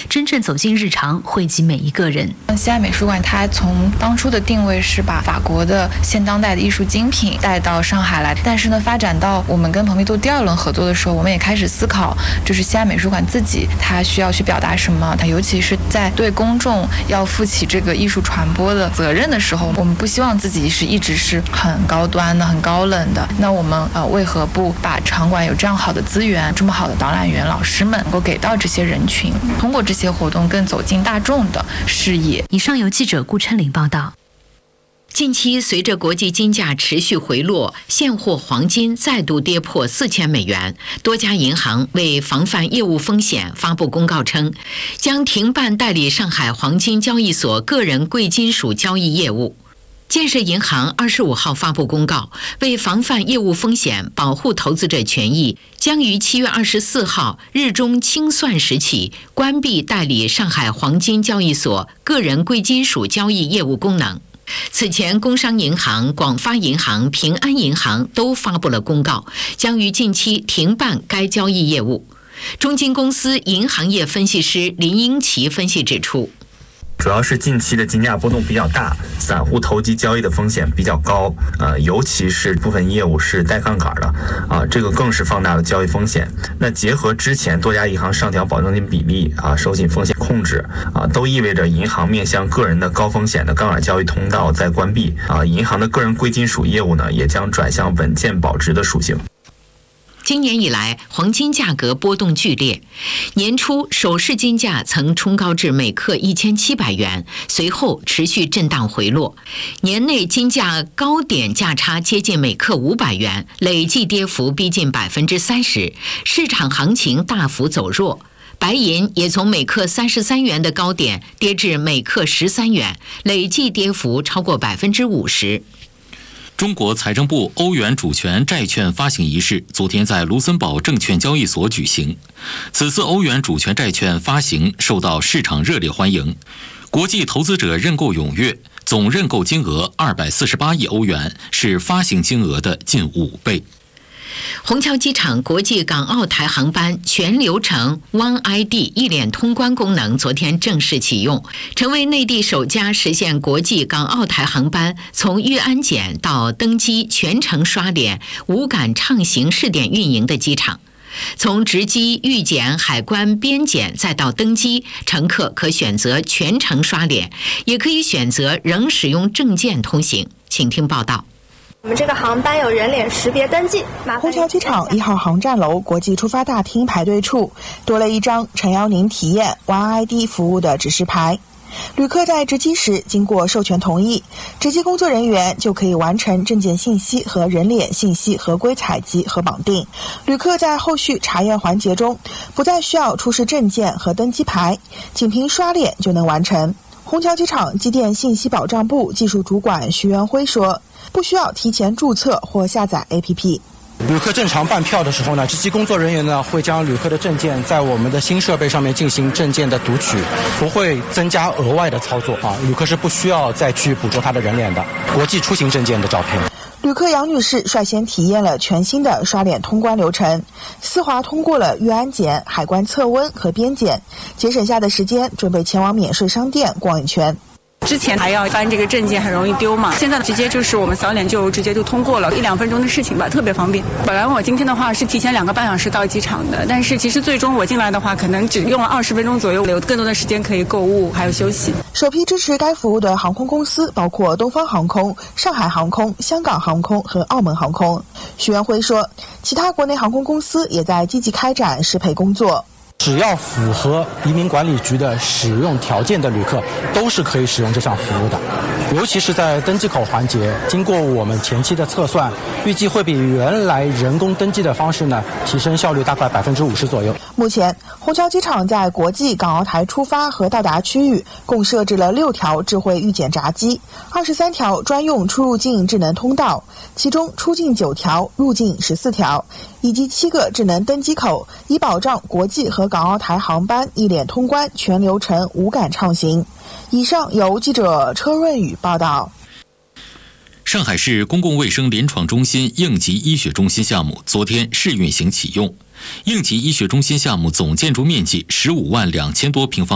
真正走进日常，惠及每一个人。 西安美术馆它从当初的定位是把法国的现当代的艺术精品带到上海来，但是呢，发展到我们跟蓬皮杜第二轮合作的时候，我们也开始思考，就是西安美术馆自己它需要去表达什么，它尤其是在对公众要负起这个艺术传播的责任的时候，我们不希望自己一直是很高端的、很高冷的。那我们为何不把场馆有这样好的资源、这么好的导览员、老师们能够给到这些人群，通过这些活动更走进大众的视野。 以上由记者顾琛玲报道。 近期，随着国际金价持续回落，现货黄金再度跌破4000美元。多家银行为防范业务风险，发布公告称，将停办代理上海黄金交易所个人贵金属交易业务。建设银行25号发布公告，为防范业务风险，保护投资者权益，将于7月24号日中清算时起关闭代理上海黄金交易所个人贵金属交易业务功能。此前，工商银行、广发银行、平安银行都发布了公告，将于近期停办该交易业务。中金公司银行业分析师林英奇分析指出， 主要是近期的金价波动比较大，散户投机交易的风险比较高，尤其是部分业务是带杠杆的，这个更是放大了交易风险。那结合之前多家银行上调保证金比例，收紧风险控制，都意味着银行面向个人的高风险的杠杆交易通道在关闭，银行的个人贵金属业务呢也将转向稳健保值的属性。 今年以来，黄金价格波动剧烈。年初，首饰金价曾冲高至每克1700元，随后持续震荡回落。年内金价高点价差接近每克500元，累计跌幅逼近30%，市场行情大幅走弱。白银也从每克33元的高点跌至每克13元，累计跌幅超过50%。 中国财政部欧元主权债券发行仪式昨天在卢森堡证券交易所举行。此次欧元主权债券发行受到市场热烈欢迎，国际投资者认购踊跃，总认购金额248亿欧元，是发行金额的近5倍。 虹桥机场国际港澳台航班全流程 One ID 一脸通关功能昨天正式启用，成为内地首家实现国际港澳台航班从预安检到登机全程刷脸、无感畅行试点运营的机场。从值机、预检、海关、边检再到登机，乘客可选择全程刷脸，也可以选择仍使用证件通行。请听报道。 我们这个航班有人脸识别登记。 虹桥机场1号航站楼国际出发大厅排队处多了一张诚邀您体验 One ID 服务的指示牌。旅客在值机时经过授权同意，值机工作人员就可以完成证件信息和人脸信息合规采集和绑定。旅客在后续查验环节中不再需要出示证件和登机牌，仅凭刷脸就能完成。虹桥机场机电信息保障部技术主管徐元辉说，不需要提前注册或下载 APP。 旅客正常办票的时候呢，值机工作人员呢会将旅客的证件在我们的新设备上面进行证件的读取，不会增加额外的操作旅客是不需要再去捕捉他的人脸的国际出行证件的照片。 旅客杨女士率先体验了全新的刷脸通关流程，丝滑通过了预安检、海关测温和边检，节省下的时间准备前往免税商店逛一圈。 之前还要翻这个证件，很容易丢嘛。现在直接就是我们扫脸就直接就通过了，1-2分钟的事情吧，特别方便。本来我今天的话是提前2个半小时到机场的，但是其实最终我进来的话，可能只用了20分钟左右，有更多的时间可以购物还有休息。 首批支持该服务的航空公司包括东方航空、上海航空、香港航空和澳门航空。徐元辉说，其他国内航空公司也在积极开展适配工作。 只要符合移民管理局的使用条件的旅客都是可以使用这项服务的，尤其是在登机口环节，经过我们前期的测算，预计会比原来人工登记的方式呢提升效率大概50%左右。 目前虹桥机场在国际港澳台出发和到达区域共设置了6条智慧预检闸机，23条专用出入境智能通道，其中出境9条，入境14条，以及7个智能登机口，以保障国际和港澳台航班一脸通关，全流程无感畅行。以上由记者车润宇报道。 上海市公共卫生临床中心应急医学中心项目昨天试运行启用。应急医学中心项目总建筑面积15万2000多平方